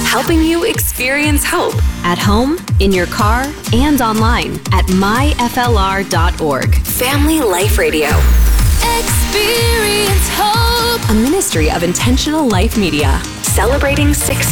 helping you experience hope at home, in your car, and online at myflr.org. Family Life Radio. Experience hope. A ministry of Intentional Life Media. Celebrating 6